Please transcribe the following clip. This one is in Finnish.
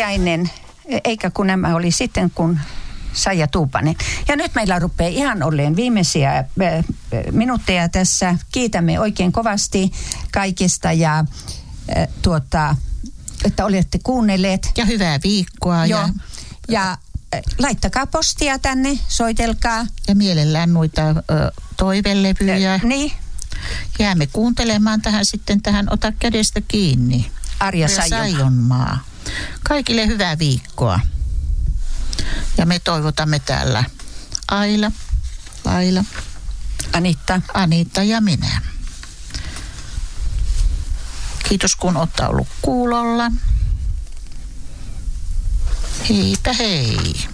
Tuliainen, eikä kun nämä oli sitten, kun Saija Tuupanen. Ja nyt meillä rupeaa ihan olleen viimeisiä minuutteja tässä. Kiitämme oikein kovasti kaikista ja että olette kuunnelleet. Ja hyvää viikkoa. Joo. Ja laittakaa postia tänne, soitelkaa. Ja mielellään noita toivelevyjä. Niin. Jäämme kuuntelemaan tähän Ota kädestä kiinni. Arja Saijonmaa. Kaikille hyvää viikkoa. Ja me toivotamme täällä Aila, Laila, Anitta ja minä. Kiitos kun olette ollut kuulolla. Heipä hei.